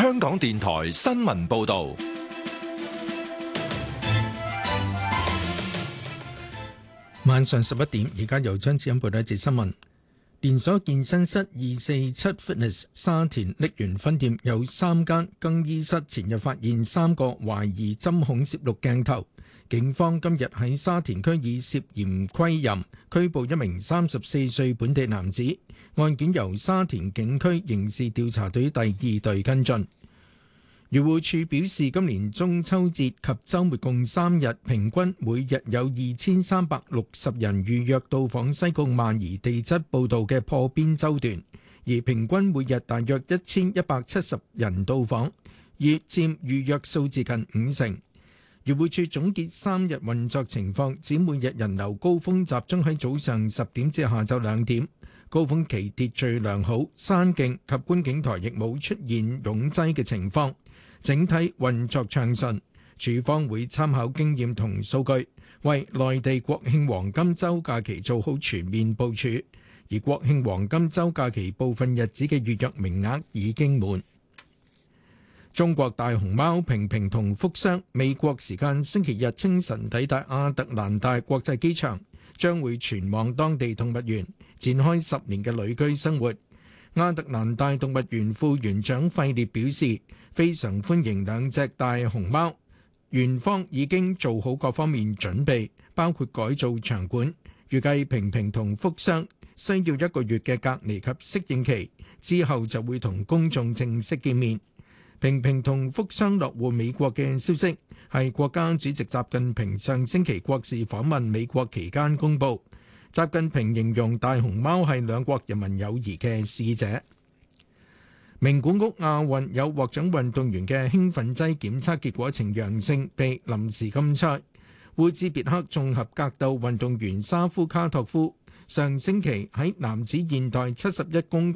香港電台新聞報道。 晚上11點，而家由張子欣報道一節新聞。連鎖健身室247 Fitness 沙田瀝源分店有3間更衣室前日發現3個懷疑針孔攝錄鏡頭，警方今日喺沙田區以涉嫌窺淫拘捕一名34歲本地男子，案件由沙田警區刑事調查隊第2隊跟進。漁護署表示，今年中秋節及週末共3日，平均每日有2360人預約到訪西貢萬宜地質步道嘅破邊洲段，而平均每日大約1170人到訪，佔預約數字近50%。漁護署總結3日運作情況，指每日人流高峰集中喺早上10點至下晝2點，高峰期秩序良好，山徑及觀景台亦冇出現擁擠嘅情況。整體運作暢順，署方會參考經驗同數據，為內地國慶黃金週假期做好全面部署。而國慶黃金週假期部分日子嘅預約名額已經滿。中國大熊貓平平同福箱美國時間星期日清晨抵達亞特蘭大國際機場，將會前往當地動物園展開10年嘅旅居生活。亞特蘭大動物園副園長費列表示，非常歡迎兩隻大熊貓，園方已經做好各方面準備，包括改造場館。預計平平同福箱需要1個月嘅隔離及適應期，之後就會同公眾正式見面。平平同福箱落戶美國嘅消息係國家主席習近平上星期國事訪問美國期間公佈。習近平形容大熊貓係兩國人民友誼嘅使者。名古屋亞運有獲獎運動員嘅興奮劑檢測結果呈陽性，被臨時禁賽。烏茲別克綜合格鬥運動員沙夫卡托夫上星期喺男子現代71公